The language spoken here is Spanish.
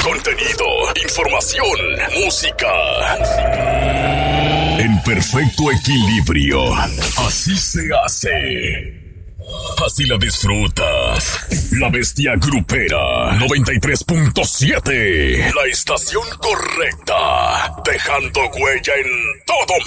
Contenido, información, música. En perfecto equilibrio. Así se hace. Así la disfrutas. La Bestia Grupera 93.7. La estación correcta. Dejando huella en todo